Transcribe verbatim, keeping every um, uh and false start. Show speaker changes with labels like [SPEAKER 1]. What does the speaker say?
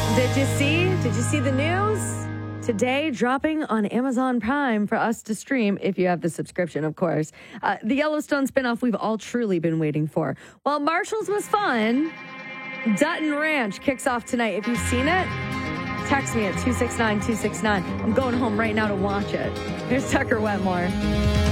[SPEAKER 1] Did you see? Did you see the news? Today, dropping on Amazon Prime for us to stream, if you have the subscription, of course. Uh, the Yellowstone spinoff we've all truly been waiting for. While Marshall's was fun, Dutton Ranch kicks off tonight. If you've seen it, text me at two six nine two six nine. I'm going home right now to watch it. Here's Tucker Wetmore.